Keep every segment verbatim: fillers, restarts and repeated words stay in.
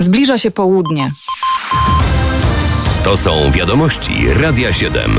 Zbliża się południe. To są wiadomości Radia siedem.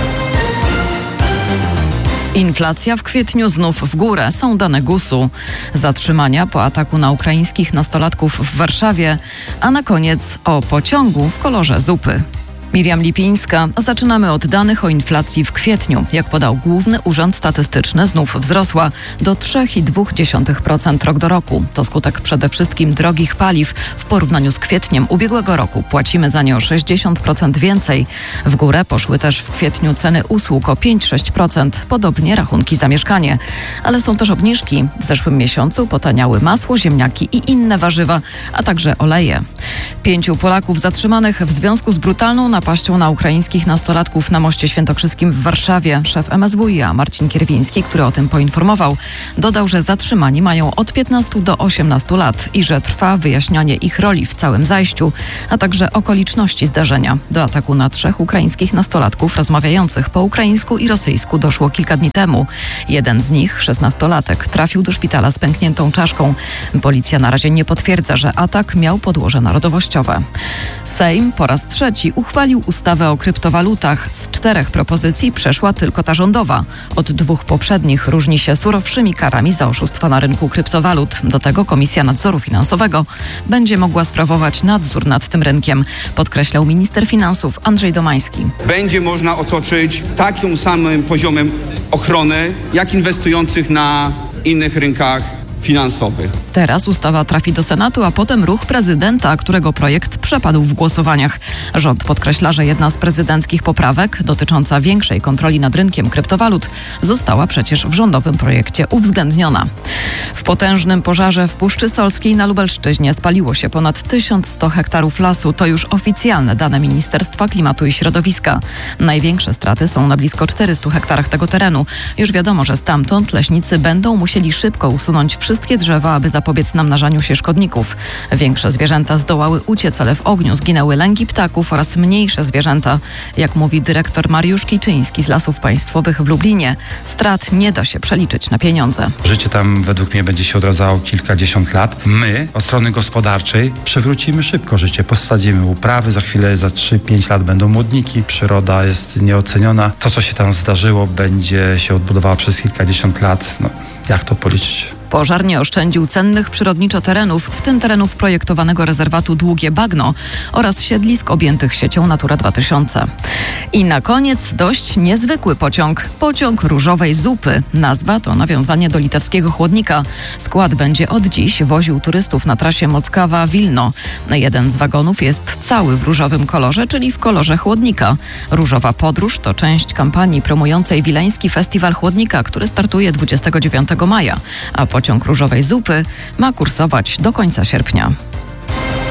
Inflacja w kwietniu znów w górę, są dane gusu. Zatrzymania po ataku na ukraińskich nastolatków w Warszawie, a na koniec o pociągu w kolorze zupy. Miriam Lipińska. Zaczynamy od danych o inflacji w kwietniu. Jak podał Główny Urząd Statystyczny, znów wzrosła do trzy przecinek dwa procent rok do roku. To skutek przede wszystkim drogich paliw. W porównaniu z kwietniem ubiegłego roku płacimy za nie o sześćdziesiąt procent więcej. W górę poszły też w kwietniu ceny usług o pięć do sześciu procent. Podobnie rachunki za mieszkanie. Ale są też obniżki. W zeszłym miesiącu potaniały masło, ziemniaki i inne warzywa, a także oleje. Pięciu Polaków zatrzymanych w związku z brutalną napaścią na ukraińskich nastolatków na Moście Świętokrzyskim w Warszawie. Szef M S W i A Marcin Kierwiński, który o tym poinformował, dodał, że zatrzymani mają od piętnastu do osiemnastu lat i że trwa wyjaśnianie ich roli w całym zajściu, a także okoliczności zdarzenia. Do ataku na trzech ukraińskich nastolatków rozmawiających po ukraińsku i rosyjsku doszło kilka dni temu. Jeden z nich, szesnastolatek, trafił do szpitala z pękniętą czaszką. Policja na razie nie potwierdza, że atak miał podłoże narodowościowe. Sejm po raz trzeci uchwalił ustawę o kryptowalutach. Z czterech propozycji przeszła tylko ta rządowa. Od dwóch poprzednich różni się surowszymi karami za oszustwa na rynku kryptowalut. Do tego Komisja Nadzoru Finansowego będzie mogła sprawować nadzór nad tym rynkiem, podkreślał minister finansów Andrzej Domański. Będzie można otoczyć takim samym poziomem ochrony, jak inwestujących na innych rynkach finansowych. Teraz ustawa trafi do Senatu, a potem ruch prezydenta, którego projekt przepadł w głosowaniach. Rząd podkreśla, że jedna z prezydenckich poprawek dotycząca większej kontroli nad rynkiem kryptowalut została przecież w rządowym projekcie uwzględniona. W potężnym pożarze w Puszczy Solskiej na Lubelszczyźnie spaliło się ponad tysiąc sto hektarów lasu. To już oficjalne dane Ministerstwa Klimatu i Środowiska. Największe straty są na blisko czterystu hektarach tego terenu. Już wiadomo, że stamtąd leśnicy będą musieli szybko usunąć wszystkie drzewa, aby zapobiec namnażaniu się szkodników. Większe zwierzęta zdołały uciec, ale w ogniu zginęły lęgi ptaków oraz mniejsze zwierzęta. Jak mówi dyrektor Mariusz Kiczyński z Lasów Państwowych w Lublinie, strat nie da się przeliczyć na pieniądze. Życie tam według mnie będzie się odradzało kilkadziesiąt lat. My, od strony gospodarczej, przywrócimy szybko życie. Posadzimy uprawy, za chwilę, za trzy pięć lat będą młodniki. Przyroda jest nieoceniona. To, co się tam zdarzyło, będzie się odbudowało przez kilkadziesiąt lat. No, jak to policzyć? Pożar nie oszczędził cennych przyrodniczo terenów, w tym terenów projektowanego rezerwatu Długie Bagno oraz siedlisk objętych siecią Natura dwa tysiące. I na koniec dość niezwykły pociąg. Pociąg różowej zupy. Nazwa to nawiązanie do litewskiego chłodnika. Skład będzie od dziś woził turystów na trasie Mockawa-Wilno. Jeden z wagonów jest cały w różowym kolorze, czyli w kolorze chłodnika. Różowa podróż to część kampanii promującej Wileński Festiwal Chłodnika, który startuje dwudziestego dziewiątego maja, a pociąg różowej zupy ma kursować do końca sierpnia.